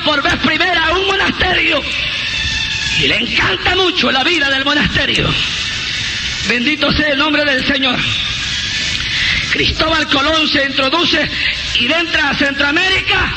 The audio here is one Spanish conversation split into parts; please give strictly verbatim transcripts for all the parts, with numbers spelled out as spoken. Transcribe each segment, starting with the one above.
por vez primera a un monasterio y le encanta mucho la vida del monasterio. Bendito sea el nombre del Señor. Cristóbal Colón se introduce y entra a Centroamérica,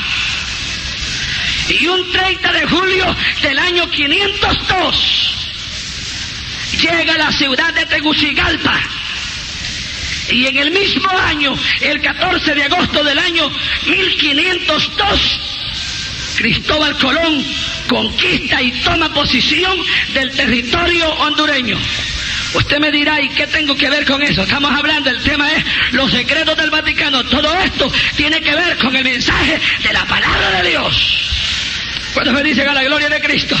y un treinta de julio del año quinientos dos llega a la ciudad de Tegucigalpa, y en el mismo año, el catorce de agosto del año mil quinientos dos, Cristóbal Colón conquista y toma posesión del territorio hondureño. Usted me dirá, ¿y qué tengo que ver con eso? Estamos hablando, el tema es los secretos del Vaticano. Todo esto tiene que ver con el mensaje de la palabra de Dios. ¿Cuántos me dicen a la gloria de Cristo?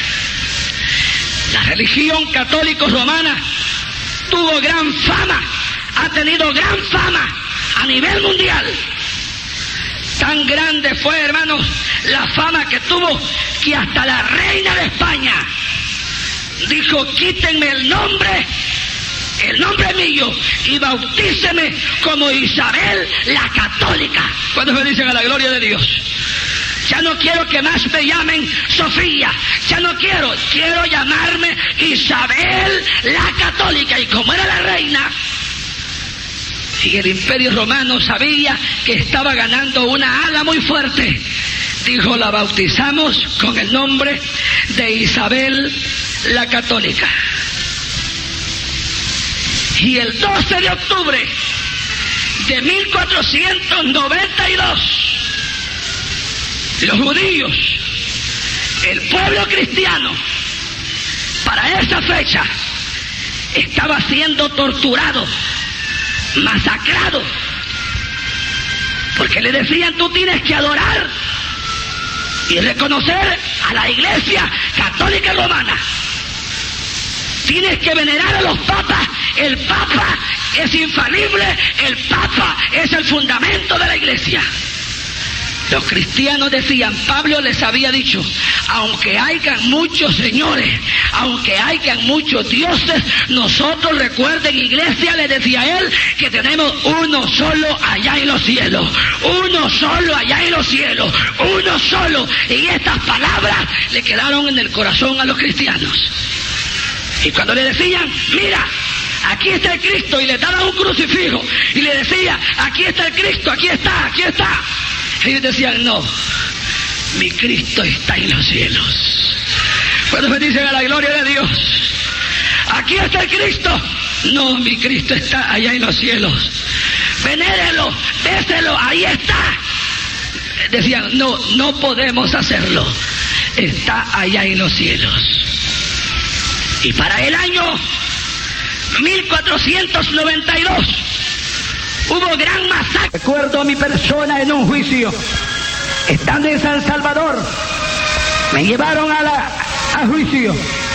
La religión católico romana tuvo gran fama, ha tenido gran fama a nivel mundial. Tan grande fue, hermanos, la fama que tuvo, que hasta la reina de España dijo: quítenme el nombre, el nombre mío, y bautíceme como Isabel la Católica. ¿Cuántos me dicen a la gloria de Dios? Ya no quiero que más me llamen Sofía, ya no quiero, quiero llamarme Isabel la Católica. Y como era la reina, y el Imperio Romano sabía que estaba ganando una ala muy fuerte, dijo: la bautizamos con el nombre de Isabel la Católica. Y el doce de octubre de mil cuatrocientos noventa y dos, los judíos, el pueblo cristiano, para esa fecha estaba siendo torturado, masacrado, porque le decían: tú tienes que adorar y reconocer a la Iglesia Católica Romana, tienes que venerar a los papas, el Papa es infalible, el Papa es el fundamento de la Iglesia. Los cristianos decían, Pablo les había dicho: aunque hayan muchos señores, aunque hayan muchos dioses, nosotros, recuerden, iglesia, le decía él, que tenemos uno solo allá en los cielos, uno solo allá en los cielos, uno solo. Y estas palabras le quedaron en el corazón a los cristianos. Y cuando le decían: mira, aquí está el Cristo, y le daban un crucifijo, y le decía: aquí está el Cristo, aquí está, aquí está, ellos decían: no, mi Cristo está en los cielos. Cuando me dicen a la gloria de Dios: aquí está el Cristo, no, mi Cristo está allá en los cielos. Venérelo, déselo, ahí está. Decían: no, no podemos hacerlo, está allá en los cielos. Y para el año mil cuatrocientos noventa y dos hubo gran masacre. Recuerdo a mi persona en un juicio, estando en San Salvador, me llevaron a la a juicio.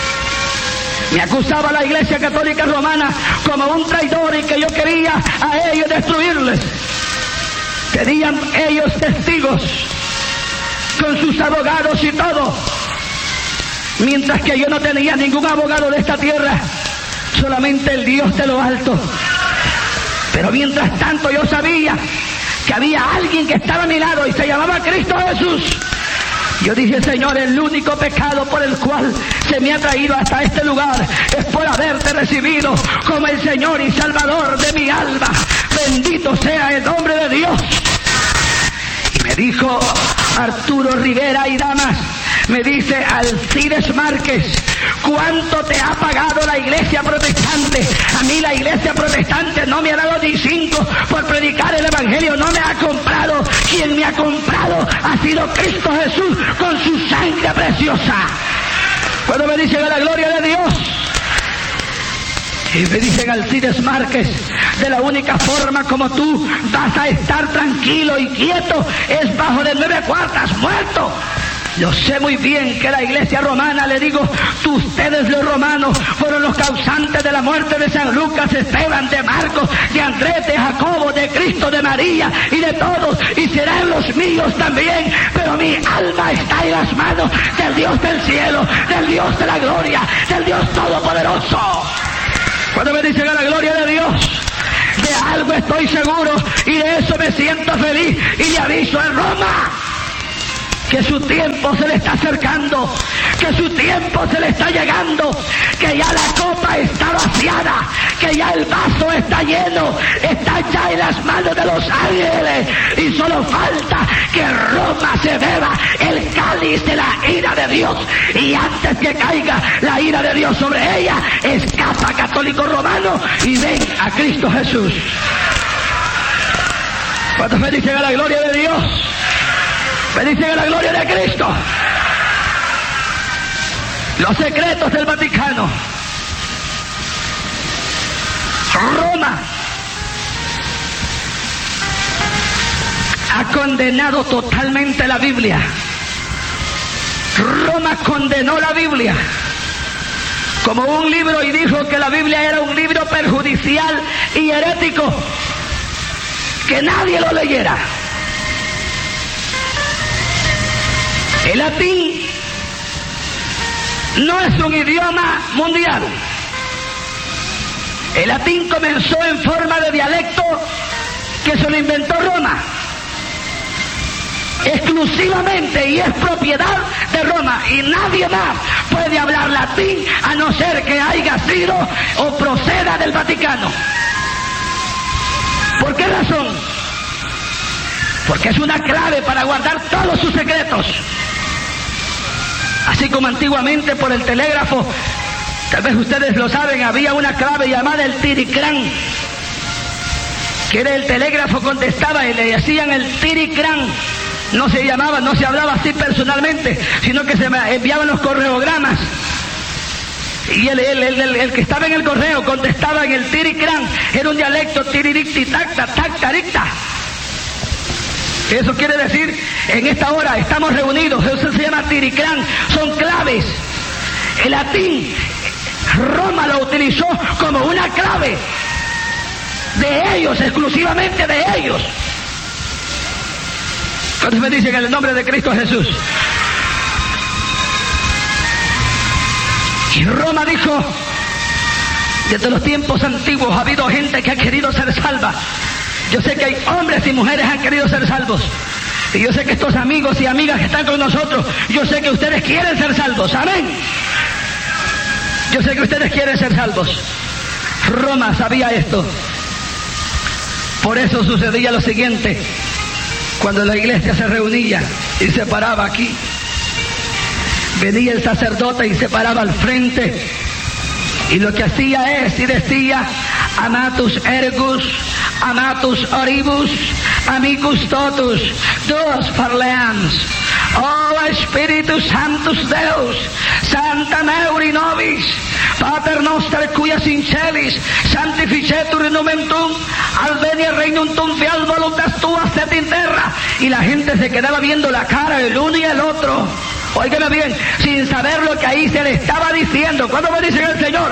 Me acusaba la Iglesia Católica Romana como un traidor y que yo quería a ellos destruirles. Tenían ellos testigos con sus abogados y todo, mientras que yo no tenía ningún abogado de esta tierra, solamente el Dios de lo alto. Pero mientras tanto yo sabía que había alguien que estaba a mi lado y se llamaba Cristo Jesús. Yo dije: Señor, el único pecado por el cual se me ha traído hasta este lugar es por haberte recibido como el Señor y Salvador de mi alma. Bendito sea el nombre de Dios. Y me dijo Arturo Rivera y Damas, me dice Alcides Márquez: ¿cuánto te ha pagado la Iglesia Protestante? A mí la Iglesia Protestante no me ha dado ni cinco por predicar el Evangelio, no me ha comprado. Quien me ha comprado ha sido Cristo Jesús con su sangre preciosa. Cuando me dicen a la gloria de Dios, y me dicen Alcides Márquez: de la única forma como tú vas a estar tranquilo y quieto es bajo de nueve cuartas muerto. Yo sé muy bien que la Iglesia Romana, le digo, tú, ustedes los romanos fueron los causantes de la muerte de San Lucas, Esteban, de Marcos, de Andrés, de Jacobo, de Cristo, de María y de todos, y serán los míos también, pero mi alma está en las manos del Dios del cielo, del Dios de la gloria, del Dios todopoderoso. Cuando me dicen a la gloria de Dios, de algo estoy seguro y de eso me siento feliz, y le aviso en Roma que su tiempo se le está acercando, que su tiempo se le está llegando, que ya la copa está vaciada, que ya el vaso está lleno, está ya en las manos de los ángeles y solo falta que Roma se beba el cáliz de la ira de Dios, y antes que caiga la ira de Dios sobre ella, escapa católico romano y ven a Cristo Jesús. ¿Cuántos me dicen a la gloria de Dios? Me dicen a la gloria de Cristo. Los secretos del Vaticano. Roma ha condenado totalmente la Biblia. Roma condenó la Biblia como un libro y dijo que la Biblia era un libro perjudicial y herético, que nadie lo leyera. El latín no es un idioma mundial. El latín comenzó en forma de dialecto que se lo inventó Roma, exclusivamente, y es propiedad de Roma, y nadie más puede hablar latín a no ser que haya sido o proceda del Vaticano. ¿Por qué razón? Porque es una clave para guardar todos sus secretos. Así como antiguamente por el telégrafo, tal vez ustedes lo saben, había una clave llamada el tiricrán, que era el telégrafo, contestaba y le decían el tiricrán. No se llamaba, no se hablaba así personalmente, sino que se enviaban los correogramas. Y el, el, el, el, el que estaba en el correo contestaba en el tiricrán. Era un dialecto tiriricti tacta tactaricta. Eso quiere decir, en esta hora estamos reunidos, eso se llama tiricrán, son claves. El latín, Roma lo utilizó como una clave de ellos, exclusivamente de ellos. ¿Cuántos me dicen en el nombre de Cristo Jesús? Y Roma dijo, desde los tiempos antiguos ha habido gente que ha querido ser salva. Yo sé que hay hombres y mujeres que han querido ser salvos. Y yo sé que estos amigos y amigas que están con nosotros, yo sé que ustedes quieren ser salvos. Amén. Yo sé que ustedes quieren ser salvos. Roma sabía esto. Por eso sucedía lo siguiente. Cuando la iglesia se reunía y se paraba aquí, venía el sacerdote y se paraba al frente, y lo que hacía es y decía: amatus ergus, amatus oribus, amicus totus, dos parleans. Oh Espíritu Santus Deus, Santa Mauri Nobis, Pater Noster cuias in celis, sanctificetur nomen tuum, advenia regnum tuum, fiat voluntas tuas et in terra. Y la gente se quedaba viendo la cara el uno y el otro, óigame bien, sin saber lo que ahí se le estaba diciendo. ¿Cuándo me dicen el Señor?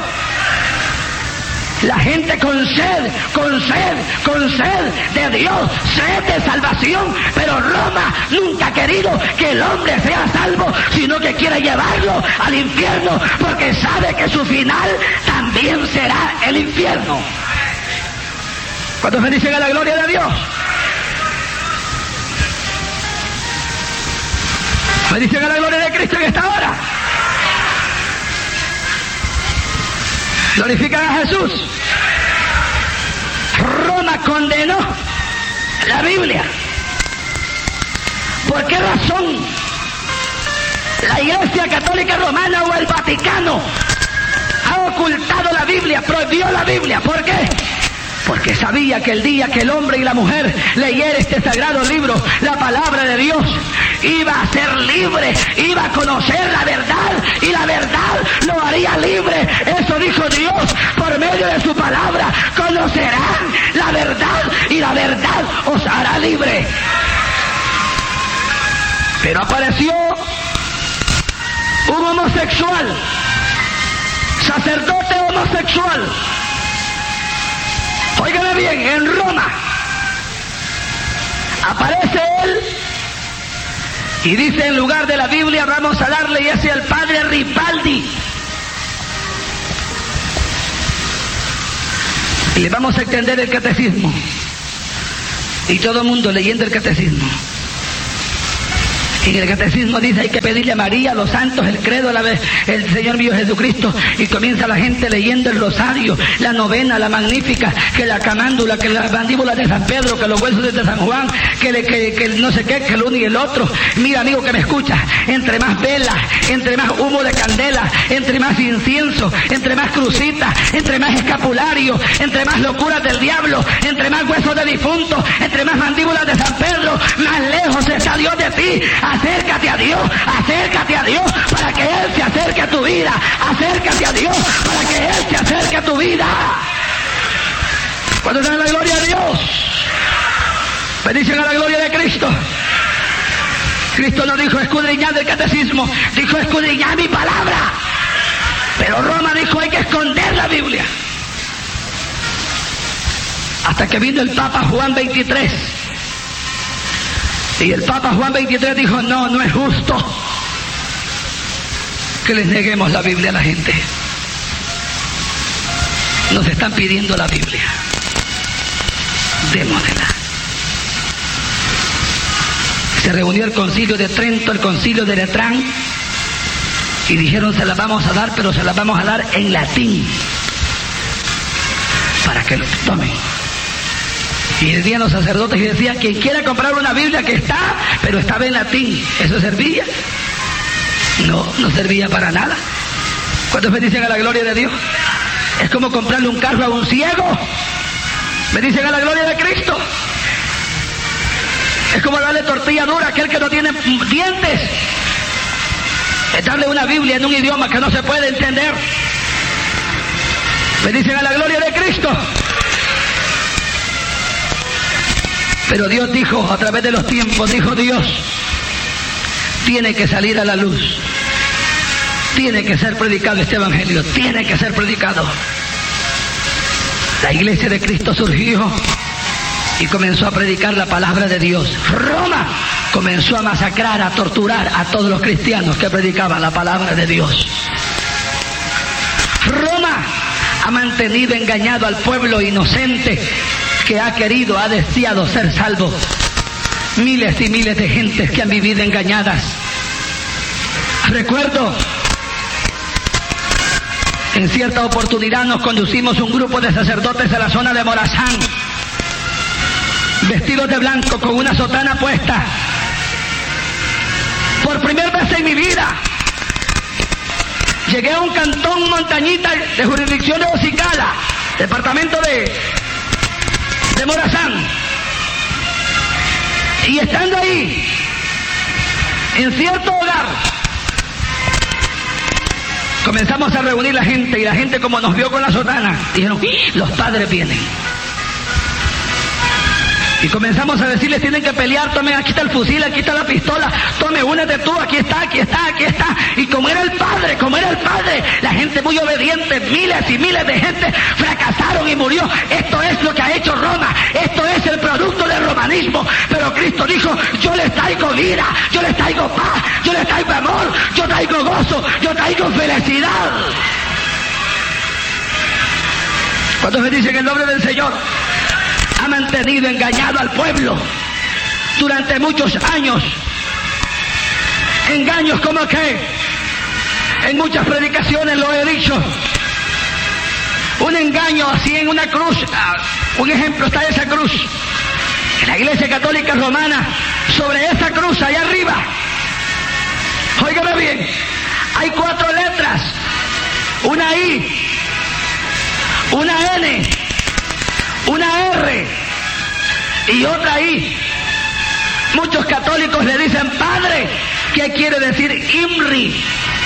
La gente con sed, con sed, con sed de Dios, sed de salvación, pero Roma nunca ha querido que el hombre sea salvo, sino que quiere llevarlo al infierno, porque sabe que su final también será el infierno. ¿Cuántos me dicen a la gloria de Dios? ¿Me dicen a la gloria de Cristo en esta hora? Glorifican a Jesús. Roma condenó la Biblia. ¿Por qué razón la Iglesia Católica Romana o el Vaticano ha ocultado la Biblia, prohibió la Biblia? ¿Por qué? Porque sabía que el día que el hombre y la mujer leyera este sagrado libro, la palabra de Dios, iba a ser libre, iba a conocer la verdad, y la verdad lo haría libre. Eso dijo Dios por medio de su palabra: conocerán la verdad y la verdad os hará libre. Pero apareció un homosexual, sacerdote homosexual. Óigame bien, en Roma aparece él y dice: en lugar de la Biblia vamos a darle, y ese el padre Ripaldi, y le vamos a extender el catecismo. Y todo el mundo leyendo el catecismo. En el catecismo dice hay que pedirle a María, a los santos, el credo, a la vez el Señor mío Jesucristo, y comienza la gente leyendo el rosario, la novena, la magnífica, que la camándula, que la mandíbula de San Pedro, que los huesos de San Juan, que, le, que, que no sé qué, que el uno y el otro. Mira, amigo que me escucha, entre más velas, entre más humo de candela, entre más incienso, entre más crucitas, entre más escapulario, entre más locuras del diablo, entre más huesos de difuntos, entre más mandíbulas de San Pedro, más lejos está Dios de ti. Acércate a Dios, acércate a Dios para que Él se acerque a tu vida. Acércate a Dios para que Él se acerque a tu vida. Cuando está en la gloria de Dios, bendición a la gloria de Cristo. Cristo no dijo escudriñar del catecismo, dijo escudriñar mi palabra. Pero Roma dijo hay que esconder la Biblia. Hasta que vino el Papa Juan veintitrés. Y el Papa Juan veintitrés dijo, no, no es justo que les neguemos la Biblia a la gente. Nos están pidiendo la Biblia. Démosla. Se reunió el concilio de Trento, el concilio de Letrán, y dijeron se la vamos a dar, pero se la vamos a dar en latín, para que lo tomen. Y decían los sacerdotes y decían, quien quiera comprar una Biblia que está, pero estaba en latín, ¿eso servía? No, no servía para nada. ¿Cuántos bendicen a la gloria de Dios? Es como comprarle un carro a un ciego. Bendicen a la gloria de Cristo. Es como darle tortilla dura a aquel que no tiene dientes. Es darle una Biblia en un idioma que no se puede entender. Bendicen a la gloria de Cristo. Pero Dios dijo, a través de los tiempos, dijo Dios, tiene que salir a la luz. Tiene que ser predicado este evangelio, tiene que ser predicado. La iglesia de Cristo surgió y comenzó a predicar la palabra de Dios. Roma comenzó a masacrar, a torturar a todos los cristianos que predicaban la palabra de Dios. Roma ha mantenido engañado al pueblo inocente que ha querido, ha deseado ser salvo. Miles y miles de gentes que han vivido engañadas. Recuerdo, en cierta oportunidad nos conducimos un grupo de sacerdotes a la zona de Morazán, vestidos de blanco con una sotana puesta. Por primera vez en mi vida llegué a un cantón montañita de jurisdicción de Ocicala, departamento de, de Morazán. Y estando ahí, en cierto hogar, comenzamos a reunir la gente, y la gente, como nos vio con la sotana, dijeron, los padres vienen. Y comenzamos a decirles, tienen que pelear, tomen, aquí está el fusil, aquí está la pistola, tome, únete tú, aquí está, aquí está, aquí está. Y como era el padre, como era el padre, la gente muy obediente, miles y miles de gente fracasaron y murió. Esto es lo que ha hecho Roma, esto es el producto del romanismo. Pero Cristo dijo, yo les traigo vida, yo les traigo paz, yo les traigo amor, yo traigo gozo, yo traigo felicidad. ¿Cuántos bendicen el nombre del Señor? Ha mantenido engañado al pueblo durante muchos años. Engaños como que en muchas predicaciones lo he dicho. Un engaño así en una cruz. Un ejemplo está esa cruz. En la Iglesia Católica Romana, sobre esa cruz allá arriba, óigame bien, hay cuatro letras. Una I, una N, una R y otra I. Muchos católicos le dicen padre. ¿Qué quiere decir IMRI?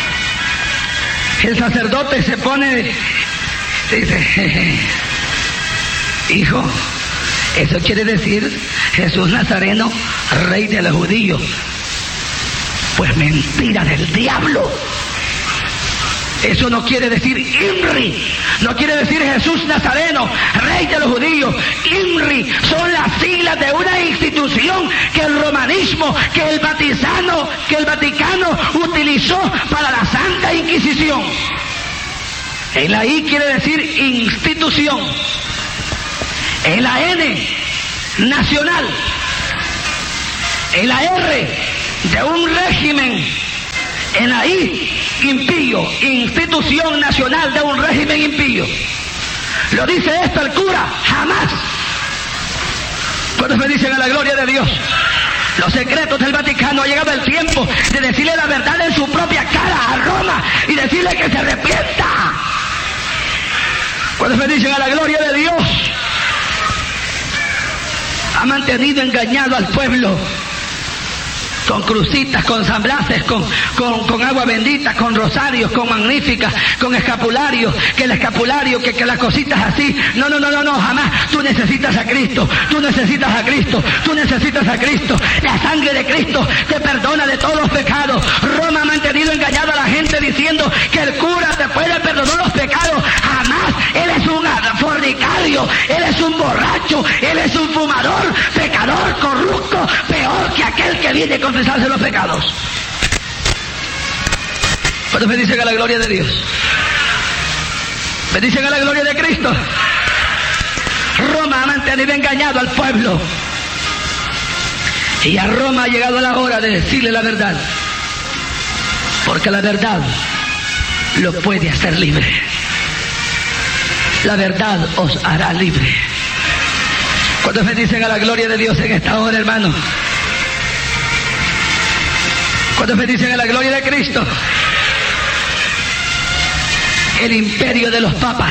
El sacerdote se pone, dice, hijo, eso quiere decir Jesús Nazareno, rey de los judíos. Pues mentira del diablo. Eso no quiere decir IMRI, no quiere decir Jesús Nazareno, rey de los judíos. IMRI son las siglas de una institución que el romanismo, que el Vaticano, que el Vaticano utilizó para la Santa Inquisición. En la I quiere decir institución, en la N, nacional, en la R, de un régimen en ahí impío, institución nacional de un régimen impío. Lo dice esto el cura, jamás. Cuando me dicen a la gloria de Dios, los secretos del Vaticano, ha llegado el tiempo de decirle la verdad en su propia cara a Roma y decirle que se arrepienta. Cuando me dicen a la gloria de Dios, ha mantenido engañado al pueblo con crucitas, con samblaces, con, con, con agua bendita, con rosarios, con magníficas, con escapularios, que el escapulario, que, que las cositas así. No, no, no, no, no, jamás. Tú necesitas a Cristo, tú necesitas a Cristo, tú necesitas a Cristo. La sangre de Cristo te perdona de todos los pecados. Roma ha mantenido engañado a la gente diciendo que el cura te puede perdonar los pecados. Jamás. Él es un fornicario, él es un borracho, él es un fumador, pecador, corrupto, peor que aquel que viene con confesarse los pecados. Cuando me dicen a la gloria de Dios, me dicen a la gloria de Cristo, Roma ha mantenido engañado al pueblo y a Roma ha llegado la hora de decirle la verdad, porque la verdad lo puede hacer libre. La verdad os hará libre. Cuando me dicen a la gloria de Dios en esta hora, hermano, cuando me dicen a la gloria de Cristo, el imperio de los papas,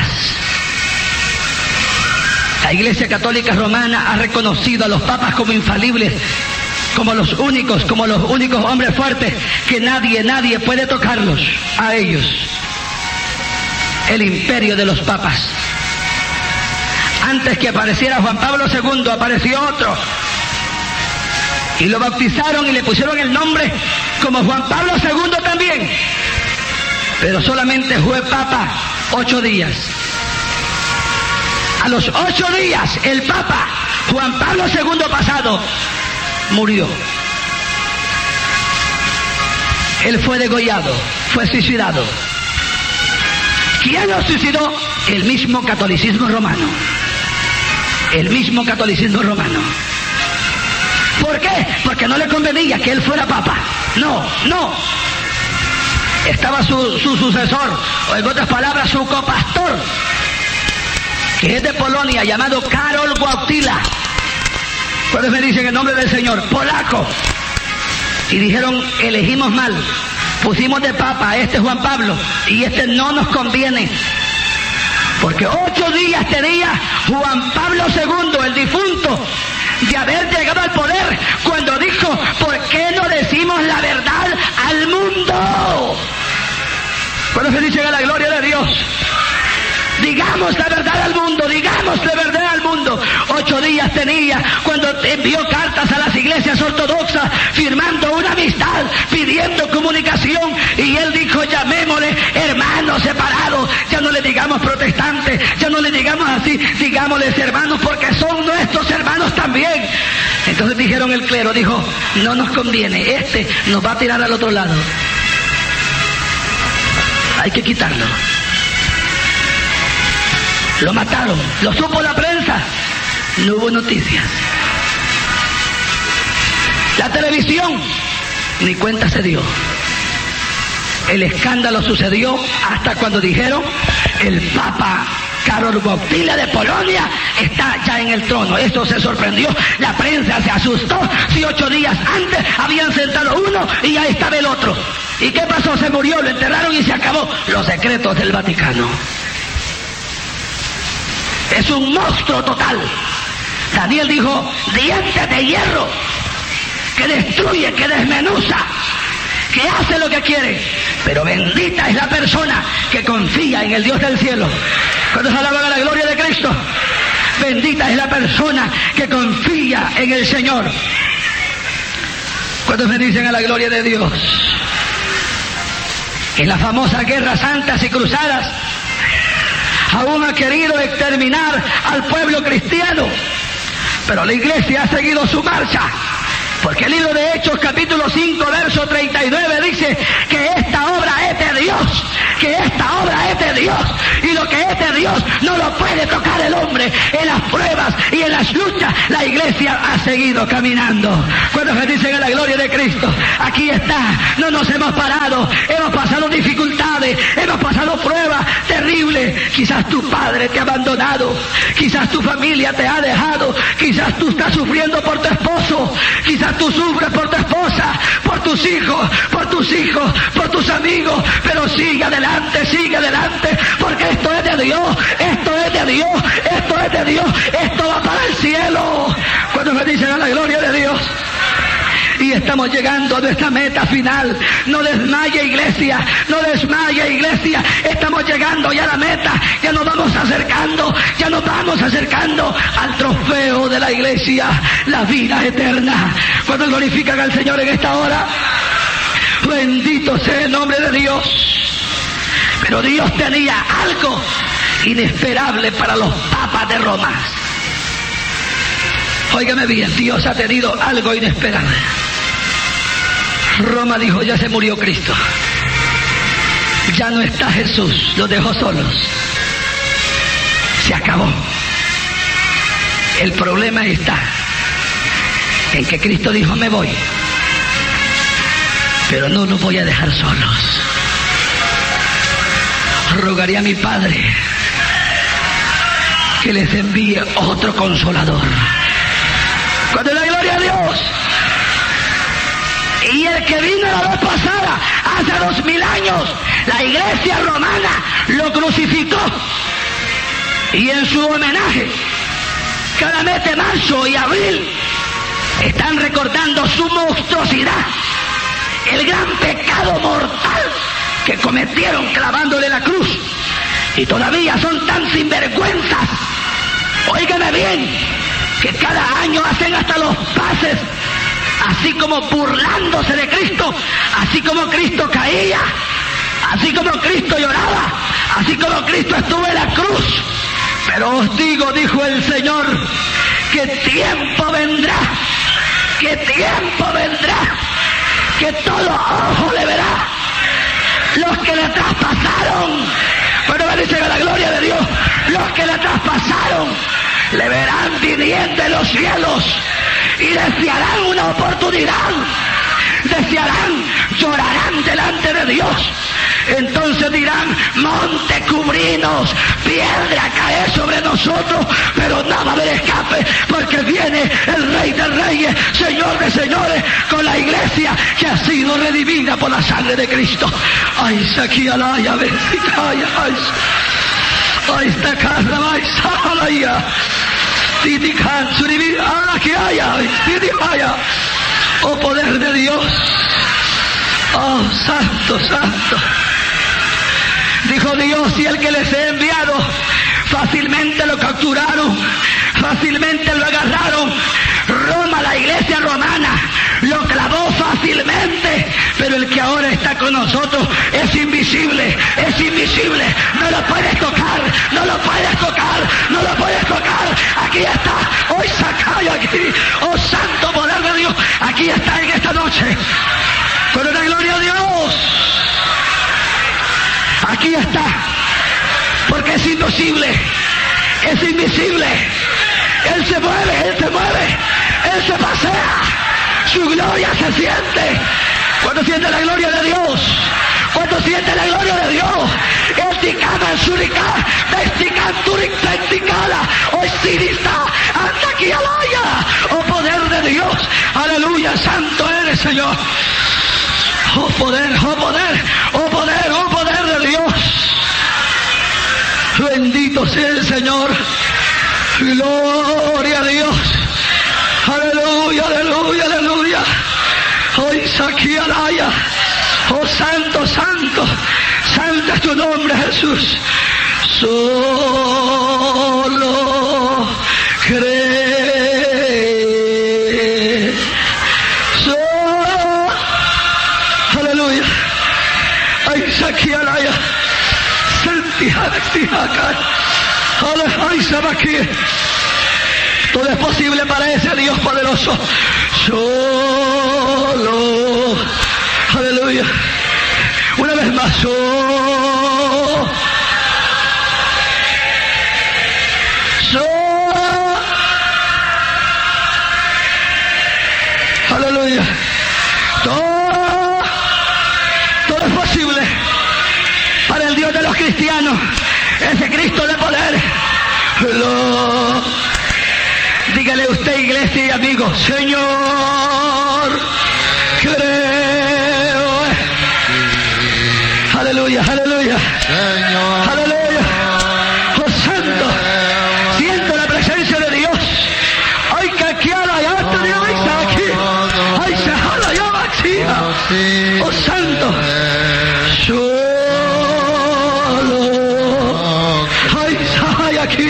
la Iglesia Católica Romana ha reconocido a los papas como infalibles, como los únicos, como los únicos hombres fuertes, que nadie, nadie puede tocarlos a ellos. El imperio de los papas. Antes que apareciera Juan Pablo segundo, apareció otro. Y lo bautizaron y le pusieron el nombre como Juan Pablo segundo también. Pero solamente fue papa ocho días. A los ocho días, el papa Juan Pablo segundo pasado murió. Él fue degollado, fue suicidado. ¿Quién lo suicidó? El mismo catolicismo romano. El mismo catolicismo romano. ¿Por qué? Porque no le convenía que él fuera papa. No, no. Estaba su, su sucesor, o en otras palabras, su copastor, que es de Polonia, llamado Karol Wojtyła. Por me dicen el nombre del Señor, polaco. Y dijeron, elegimos mal. Pusimos de papa a este Juan Pablo, y este no nos conviene. Porque ocho días tenía Juan Pablo segundo, el difunto, de haber llegado al poder, cuando dijo, ¿por qué no decimos la verdad al mundo? Cuando se dice a la gloria de Dios, digamos la verdad al mundo, digamos la verdad al mundo. Ocho días tenía cuando envió cartas a las iglesias ortodoxas, firmando una amistad, pidiendo comunicación, y él dijo, llamémosle hermanos separados, ya no le digamos protestantes, ya no le digamos así, digámosles hermanos, porque son nuestros hermanos también. Entonces dijeron, el clero dijo, no nos conviene, este nos va a tirar al otro lado, hay que quitarlo. Lo mataron, lo supo la prensa, no hubo noticias. La televisión ni cuenta se dio. El escándalo sucedió hasta cuando dijeron, el Papa Karol Wojtyła de Polonia está ya en el trono. Eso se sorprendió, la prensa se asustó. Si ocho días antes habían sentado uno y ya estaba el otro. ¿Y qué pasó? Se murió, lo enterraron y se acabó. Los secretos del Vaticano. Es un monstruo total. Daniel dijo, dientes de hierro, que destruye, que desmenuza, que hace lo que quiere. Pero bendita es la persona que confía en el Dios del cielo. Cuando se alaba la gloria de Cristo, bendita es la persona que confía en el Señor. Cuando me dicen a la gloria de Dios, en las famosas guerras santas y cruzadas, aún ha querido exterminar al pueblo cristiano, pero la iglesia ha seguido su marcha, porque el libro de Hechos capítulo cinco verso treinta y nueve dice que esta obra es de Dios, que esta obra es de Dios, y lo que es de Dios no lo puede tocar el hombre. En las pruebas y en las luchas la iglesia ha seguido caminando. Cuando se dicen a la gloria de Cristo, aquí está, no nos hemos parado, hemos pasado dificultades, hemos pasado pruebas terribles. Quizás tu padre te ha abandonado, quizás tu familia te ha dejado, quizás tú estás sufriendo por tu esposo, quizás tú sufres por tu esposa, por tus hijos, por tus hijos, por tus amigos, pero sigue adelante, sigue adelante, porque esto es de Dios, esto es de Dios, esto es de Dios, esto va para el cielo. Cuando me dicen a la gloria de Dios, y estamos llegando a nuestra meta final. No desmaye, iglesia, no desmaye, iglesia, estamos llegando ya a la meta, ya nos vamos acercando, ya nos vamos acercando al trofeo de la iglesia, la vida eterna. Cuando glorifican al Señor en esta hora, bendito sea el nombre de Dios. Pero Dios tenía algo inesperable para los papas de Roma. Óigame bien, Dios ha tenido algo inesperable. Roma dijo, ya se murió Cristo, ya no está Jesús, los dejó solos, se acabó. El problema está en que Cristo dijo, me voy, pero no los voy a dejar solos. Rogaré a mi Padre que les envíe otro consolador. Cuando la gloria a Dios. Y el que vino la vez pasada, hace dos mil años, la iglesia romana lo crucificó. Y en su homenaje, cada mes de marzo y abril, están recordando su monstruosidad, el gran pecado mortal que cometieron clavándole la cruz. Y todavía son tan sinvergüenzas, óigame bien, que cada año hacen hasta los pases, así como burlándose de Cristo, así como Cristo caía, así como Cristo lloraba, así como Cristo estuvo en la cruz. Pero os digo, dijo el Señor, que tiempo vendrá, que tiempo vendrá, que todo ojo le verá. Los que le traspasaron, bueno, me dicen a la gloria de Dios, los que le traspasaron, le verán viniendo de los cielos y desearán una oportunidad, desearán, llorarán delante de Dios. Entonces dirán, monte, cubrinos, piedra cae sobre nosotros, pero no va a haber escape, porque viene el Rey de Reyes, Señor de Señores, con la iglesia que ha sido redimida por la sangre de Cristo. Ay, saquialaya, bendicaya, ay, ay, esta casa, ay, salaya, titican, suribir, ala que haya, titipaya, oh poder de Dios, oh santo, santo. Dijo Dios, y el que les he enviado, fácilmente lo capturaron, fácilmente lo agarraron. Roma, la iglesia romana, lo clavó fácilmente, pero el que ahora está con nosotros es invisible, es invisible, no lo puedes tocar, no lo puedes tocar, no lo puedes tocar. Aquí está, hoy sacaya aquí, oh santo poder de Dios, aquí está en esta noche, con la gloria a Dios. Aquí está, porque es imposible, es invisible. Él se mueve, Él se mueve, Él se pasea, su gloria se siente. Cuando siente la gloria de Dios, cuando siente la gloria de Dios, el ticana suricá, vestican turic venticala, hoy sirista, hasta aquí alaya, oh poder de Dios, aleluya, santo eres Señor. Oh poder, oh poder, oh poder, oh poder de Dios. Bendito sea el Señor. Gloria a Dios. Aleluya, aleluya, aleluya. Hoy saqué alaya. Oh santo, santo. Santo es tu nombre, Jesús. Solo cree. Todo es posible para ese Dios poderoso. Solo, aleluya. Una vez más, solo, Dios de los cristianos, ese Cristo de poder. Lo... Dígale usted, iglesia y amigos, Señor, creo. Aleluya, aleluya. Señor, aleluya. Oh santo, siento la presencia de Dios. Ay, que aquí a la llanta de Dios aquí. Ay, se jala ya vacía. Oh santo. Solo. Ay, ay, aquí.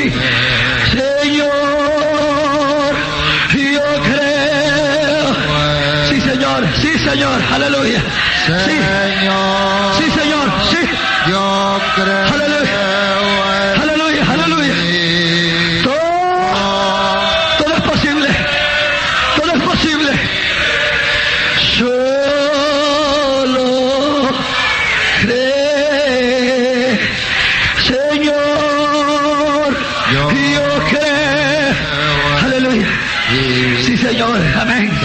Señor, yo creo. Sí, Señor, sí, Señor, aleluya. Sí, sí, Señor, sí. Yo creo. Aleluya, aleluya, aleluya. Todo, todo es posible, todo es posible. Solo cree, Señor, yo creo. Aleluya. Sí, Señor, amén.